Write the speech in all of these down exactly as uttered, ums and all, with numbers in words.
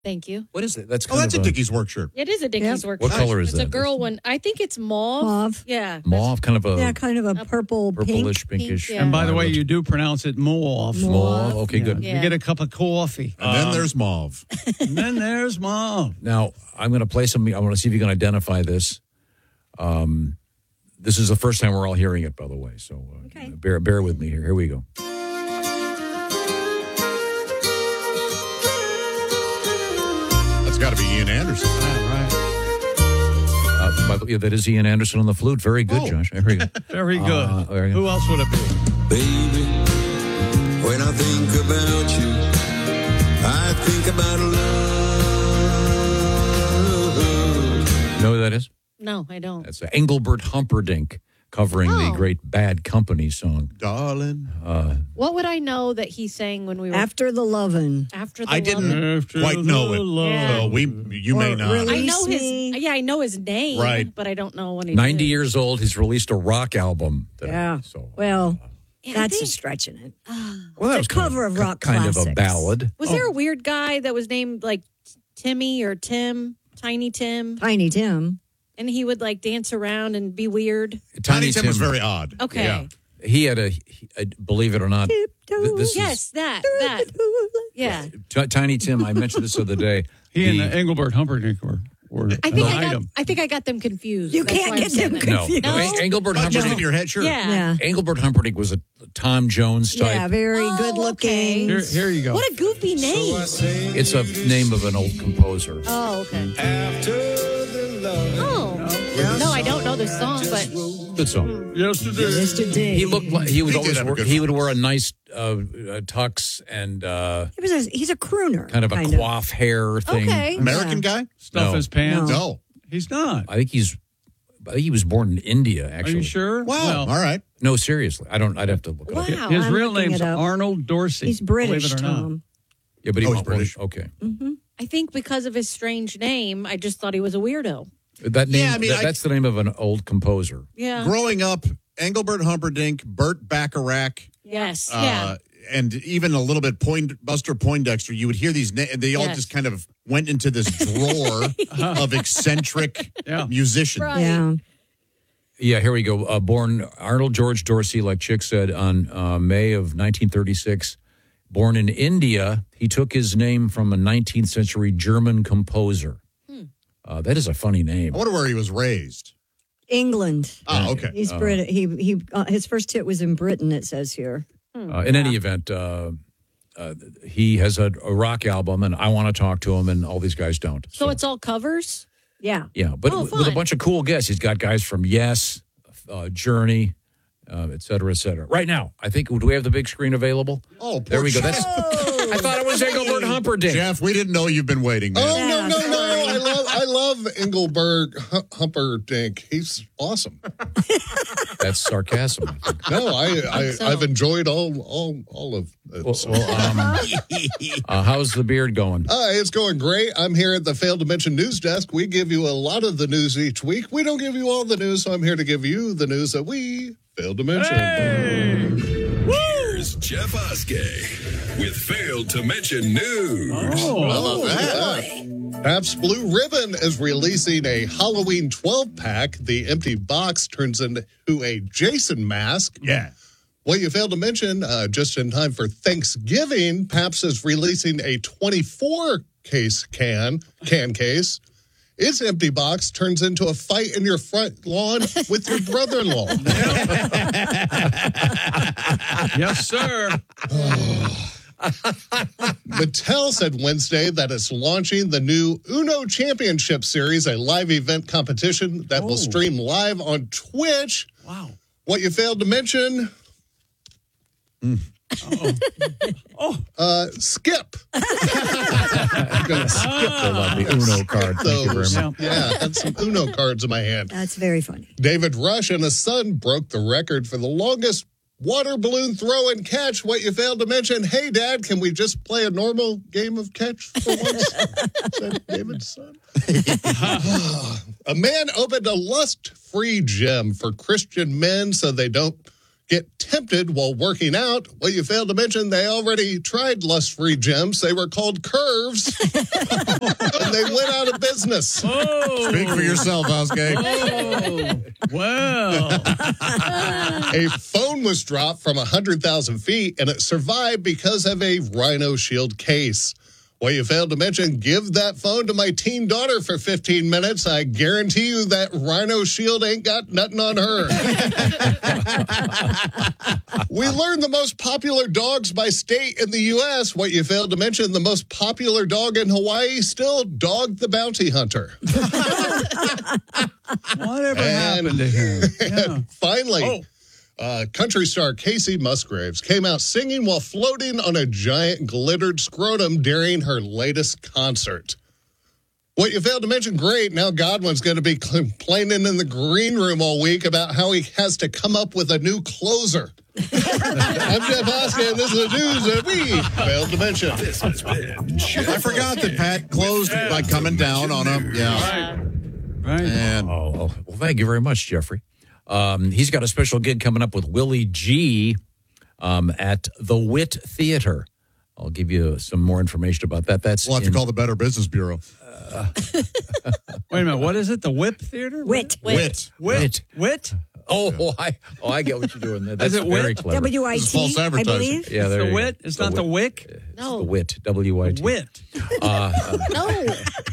Thank you. What is it? That's Oh, kind that's of a Dickies work shirt. It is a Dickies Yep. work. What shirt. color is it's that? It's a girl one. I think it's mauve. Mauve. Yeah. mauve, kind of a Yeah, kind of a purple purplish, pink. pinkish. Pink, yeah. And by the way, violet. you do pronounce it mauve. Mauve. Mauve. Okay, Yeah. good. Yeah. You get a cup of coffee. And then Um, there's mauve. and then there's mauve. Now, I'm going to play something. I want to see if you can identify this. Um, this is the first time we're all hearing it, by the way. So uh, Okay. bear, bear with me here. Here we go. That's got to be Ian Anderson. Uh, by the way, that is Ian Anderson on the flute. Very good, Oh. Josh. Very good. Very good. Uh, very good. Who else would it be? Baby, when I think about you, I think about love. Know who that is? No, I don't. That's Engelbert Humperdinck covering the Oh. great Bad Company song. Darling. Uh, What would I know that he sang when we were After the lovin'. after the I didn't Love? quite know it. Yeah. So we, you may Or not. really- I know his. Me. Yeah, I know his name. Right. But I don't know when he. ninety did. years old. He's released a rock album. today. Yeah. So, Well, Yeah, I that's a think- stretching it. well, that the was kind cover of ki- rock kind of a classics. ballad. Was there a weird guy that was named like Timmy or Tim, Tiny Tim, Tiny Tim. and he would like dance around and be weird? Tiny Tim was very odd. Okay. Yeah. He had a, he- a believe it or not, th- this is Yes, that that. Yeah. T- Tiny Tim. I mentioned this the other day. He and The- uh, Engelbert Humperdinck were, were I think an I got. item. I think I got them confused. You That's can't why I'm get saying them that. no, confused. no. No? Engelbert But just Humperdinck. in your head, sure. Yeah. Yeah. Engelbert Humperdinck was a Tom Jones type. Yeah, very Oh, good looking. Here, here you go. What a goofy name. It's a name of an old composer. Oh, okay. Oh. No, I don't know the song, but Good song. Yesterday. Yesterday. He looked like he would He did always have a wear, good he would wear a nice uh, uh, tux and uh, He was a, he's a crooner. kind of a coif hair thing. okay. American guy? Stuff No. his pants. No. No. He's not. I think he's I think he was born in India. Are Actually, you sure? Wow. Well, All right. No, seriously. I don't. I'd have to look it up. Wow. his I'm real looking name's it up. Arnold Dorsey. He's British, believe it or not. Tom. Yeah, but he Oh, he's well, British. Okay, I think because of his strange name, I just thought he was a weirdo. that name. Yeah, I mean, that- I- that's the name of an old composer. Yeah. Growing up, Engelbert Humperdinck, Burt Bacharach, Yes. uh, yeah. and even a little bit Point, Buster Poindexter, you would hear these, na- they all Yes. just kind of went into this drawer of eccentric Yeah. musicians. Right. Yeah. Yeah, here we go. Uh, born Arnold George Dorsey, like Chick said, on uh, May of nineteen thirty-six. Born in India, he took his name from a nineteenth century German composer. Hmm. Uh, that is a funny name. I wonder where he was raised. England. Oh, okay. He's British. He he. Uh, his first hit was in Britain. It says here. Uh, in any event, uh, uh, he has a, a rock album, and I want to talk to him, and all these guys don't. So it's all covers? Yeah. Yeah, but Oh, with with a fun. bunch of cool guests. He's got guys from Yes, uh, Journey, uh, et cetera, et cetera. Right now, I think, do we have the big screen available? Oh, poor There we go. Jeff. That's. I thought it was Engelbert Humperdinck. Jeff, we didn't know you've been waiting, man. Oh Yeah, no no no! sorry. I love I love Engelbert Hu- Humperdinck. He's awesome. That's sarcasm. I think. No, I, I so. I've enjoyed all all all of it. Well, well, um, uh, how's the beard going? Uh, it's going great. I'm here at the Failed to Mention News Desk. We give you a lot of the news each week. We don't give you all the news, so I'm here to give you the news that we failed to mention. Here's Jeff Oskey with Failed to Mention News. Oh, yeah. Pabst Blue Ribbon is releasing a Halloween twelve pack. The empty box turns into a Jason mask. Yeah. What you failed to mention, uh, just in time for Thanksgiving, Pabst is releasing a twenty-four case can, can case. Its empty box turns into a fight in your front lawn with your brother-in-law. Yes, sir. Mattel said Wednesday that it's launching the new Uno Championship Series, a live event competition that will stream live on Twitch. Wow. What you failed to mention... Oh. Uh, skip. I'm gonna skip the Uno card. Thank you very those. much. Yeah, I had some Uno cards in my hand. That's very funny. David Rush and his son broke the record for the longest water balloon throw and catch. What you failed to mention, hey, Dad, can we just play a normal game of catch for once? Said David's son. A man opened a lust-free gym for Christian men so they don't get tempted while working out. Well, you failed to mention they already tried lust-free gyms. They were called Curves, and they went out of business. Oh, Speak for yourself, Oskay. oh, well. A phone was dropped from one hundred thousand feet, and it survived because of a Rhino Shield case. Well, you failed to mention, give that phone to my teen daughter for fifteen minutes. I guarantee you that Rhino Shield ain't got nothing on her. We learned the most popular dogs by state in the U S. What you failed to mention, the most popular dog in Hawaii, still Dog the Bounty Hunter. Whatever And- happened to him? Yeah. Finally, Oh. uh, country star Casey Musgraves came out singing while floating on a giant glittered scrotum during her latest concert. What you failed to mention, great, now Godwin's going to be complaining in the green room all week about how he has to come up with a new closer. I'm Jeff Oskey, and this is the news that we failed to mention. This has been Jeff I forgot that Pat closed by coming down on him. Yeah. Right. And Oh, oh, well, thank you very much, Jeffrey. Um, he's got a special gig coming up with Willie G um, at the Wit Theater. I'll give you some more information about that. That's we'll have to in- call the Better Business Bureau. Wait a minute. What is it? The Whip Theater? Wit. Wit. Wit. Wit? Oh, oh, I, oh, I get what you're doing there. That's it very Wit? clever. W I This is false T, I advertising. believe. Yeah, It's there the you go. Wit? It's not the Wick? It's No. the Wit. W I T. Wit. No.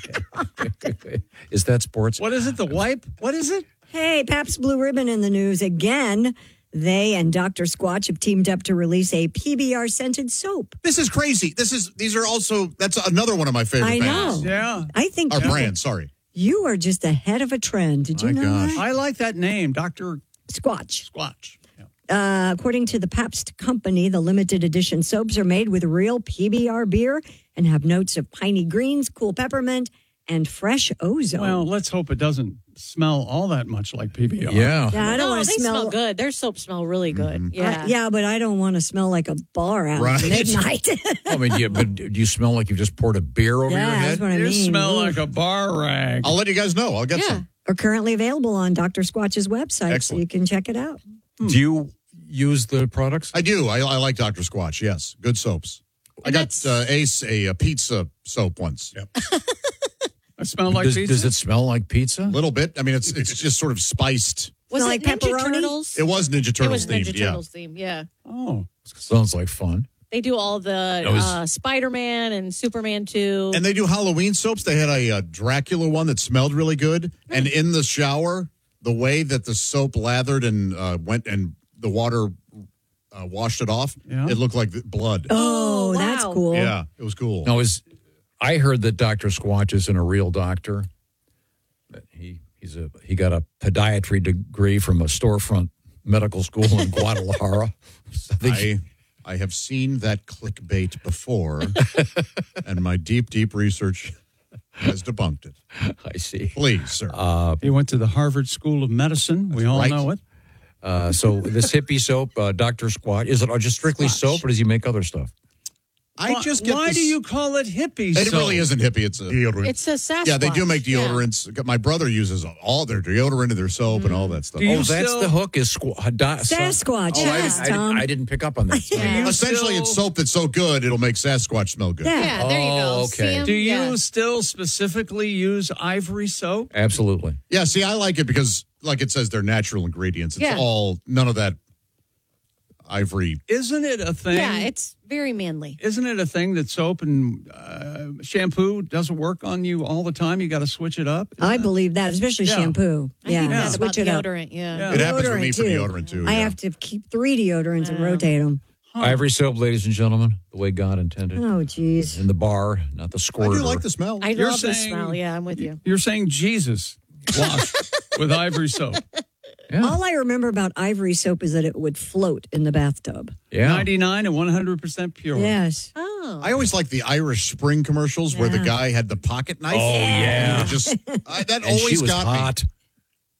Is that sports? What is it? The wipe? What is it? Hey, Pabst Blue Ribbon in the news again. They and Doctor Squatch have teamed up to release a P B R scented soap. This is crazy. This is these are also that's another one of my favorite I bands. know. Yeah. I think Our you- brand, sorry. you are just ahead of a trend. Did you My know gosh. that? I like that name, Doctor Squatch. Squatch. Yeah. Uh, according to the Pabst Company, the limited edition soaps are made with real P B R beer and have notes of piney greens, cool peppermint, and fresh ozone. Well, let's hope it doesn't smell all that much like P B R. Yeah. yeah, I don't No, want they to smell, smell. good. Their soaps smell really good. I- Yeah. yeah, but I don't want to smell like a bar out Right. at midnight. I mean, yeah, but do you smell like you've just poured a beer over yeah, your that's head? what I You mean. smell Ooh. like a bar rag. I'll let you guys know. I'll get Yeah. some. Are currently available on Doctor Squatch's website, so Excellent. you can check it out. Do you use the products? I do. I, I like Doctor Squatch. Yes, good soaps. I And got that's- uh, Ace a, a pizza soap once. I smell like does, pizza. does it smell like pizza? A little bit. I mean, it's it's just sort of spiced. Was Smell it like Ninja pepperoni? Turtles? It was Ninja It Turtles was Ninja themed. Yeah. Turtles theme. Yeah. Oh. Sounds like fun. They do all the That was- uh, Spider-Man and Superman too. And they do Halloween soaps. They had a, uh Dracula one that smelled really good. And in the shower, the way that the soap lathered and uh, went and the water uh, washed it off, Yeah. it looked like the blood. Oh, wow. that's cool. Yeah, it was cool. Now, is I heard that Doctor Squatch isn't a real doctor. That he he's a he got a podiatry degree from a storefront medical school in Guadalajara. So I think- I, I have seen that clickbait before, and my deep, deep research has debunked it. I see. Please, sir. He went to the Harvard School of Medicine. We all right. know it. Uh, so this hippie soap, uh, Doctor Squatch, is it just strictly soap, or does he make other stuff? I Why- just get Why this- do you call it hippie It soap? really isn't hippie. It's a deodorant. It's a Sasquatch. Yeah, they do make Yeah. deodorants. My brother uses all their deodorant and their soap and all that stuff. Do you oh, that's still- the hook. Is squ- do- so- Sasquatch, Oh, I, yes, didn't, I, didn't, Tom. I didn't pick up on that. Yeah. Essentially, still- it's soap that's so good it'll make Sasquatch smell good. Yeah. Yeah, there you go. Oh, okay. See 'em? Do you Yeah. still specifically use ivory soap? Absolutely. Yeah, see, I like it because, like it says, they're natural ingredients. It's Yeah. all none of that ivory. Isn't it a thing? Yeah, it's very manly. Isn't it a thing that soap and uh, shampoo doesn't work on you all the time? You got to switch it up. I believe that, especially Yeah. shampoo. I Yeah, think that switch about it up. deodorant. Yeah. Yeah. It happens with me Deodorant, for too. deodorant too. I yeah. have to keep three deodorants and rotate them. Ivory soap, ladies and gentlemen, the way God intended. Oh, geez. In the bar, not the I squirter. do like the smell. I You're love the saying- smell. Yeah, I'm with you. You're saying Jesus washed with ivory soap. Yeah. All I remember about ivory soap is that it would float in the bathtub. Yeah. ninety-nine and one hundred percent pure. Yes. Oh. I always like the Irish Spring commercials where the Yeah. guy had the pocket knife. Oh, yeah. Just I, that And always she was got hot. me.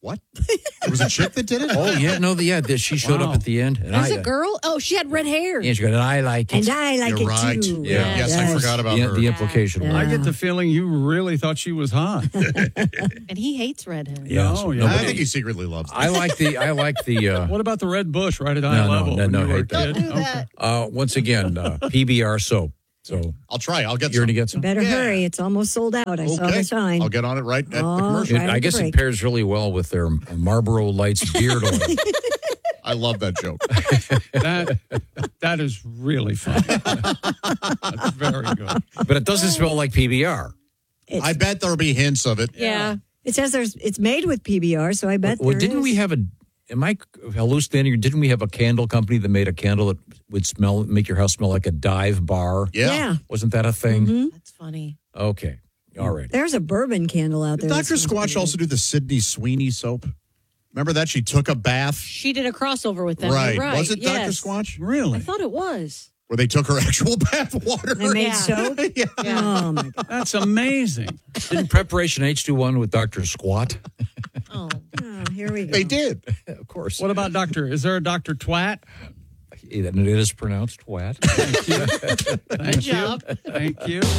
What? There was a chick that did it? Oh, yeah. No, the, yeah. the- She showed Wow. up at the end. And There's I, a girl. Oh, she had red hair. Yeah, she got, and I like it. And I like You're it right. too. Yeah. Yes, I forgot about the, her. the implication Yeah. was. I get the feeling you really thought she was hot. And he hates red hair. Yeah, No, so yeah. I nobody- think he secretly loves them. I like the, I like the, uh, What about the red bush right at eye No, no, level? no, when no, you were a hate that. kid? Don't do Okay. that. uh, once again, uh, P B R soap. So I'll try. I'll get you're some. going to get some? Better Yeah. hurry. It's almost sold out. I saw Okay. the sign. I'll get on it right at the Oh, commercial. It- right I at guess the it break. pairs really well with their Marlboro Lights beard oil. I love that joke. That that is really funny. That's very good. But it doesn't smell like P B R. It's- I bet there'll be hints of it. Yeah. It says there's. It's made with P B R, so I bet. Well, there didn't is. we have a? Am I hallucinating? Or didn't we have a candle company that made a candle that would smell, make your house smell like a dive bar? Yeah. Yeah. Wasn't that a thing? Mm-hmm. That's funny. Okay, all right. There's a bourbon candle out Did there. Doctor that smells Squatch pretty also do the Sydney Sweeney soap? Remember that? She took a bath. She did a crossover with them. Right. You're right. Was it Doctor Yes. Squatch? I Really? thought it was. Where they took her actual bath water. good. They made Yeah. soap. yeah. Oh my god! That's amazing. Didn't Preparation H two one with Doctor Squat? Oh. Oh, here we go. They did. Of course. What about Doctor? Is there a Doctor Twat? It is pronounced twat. Thank you. job. Thank you.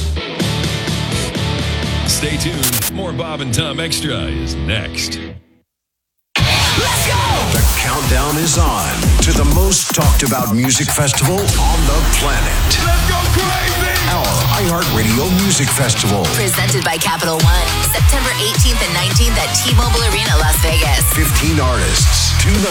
Stay tuned. More Bob and Tom Extra is next. The countdown is on to the most talked about music festival on the planet. Let's go crazy! Our iHeartRadio Music Festival. Presented by Capital One, September eighteenth and nineteenth at T-Mobile Arena, Las Vegas. fifteen artists, two nights.